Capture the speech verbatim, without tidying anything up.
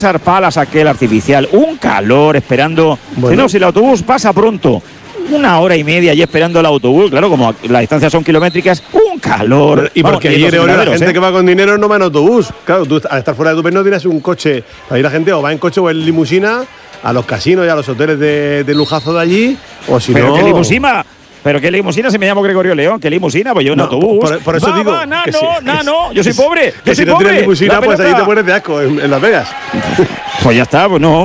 palas aquel artificial, un calor esperando. Bueno. No, si el autobús pasa pronto, una hora y media allí esperando el autobús, claro, como las distancias son kilométricas, un calor. Y porque Vamos, ayer la gente ¿eh? que va con dinero no va en autobús. Claro, tú al estar fuera de tu país no tienes un coche. Ahí la gente o va en coche o en limusina a los casinos y a los hoteles de, de lujazo de allí, o si Pero no. qué limusina. Pero qué limusina, si me llamo Gregorio León, qué limusina, pues yo en No, autobús. Por, por eso va, digo. Va, no, que no, si, no, no, yo soy pobre. Que yo si soy no pobre. tienes limusina, La pues pelota. allí te pones de asco en, en Las Vegas. Pues ya está, pues no.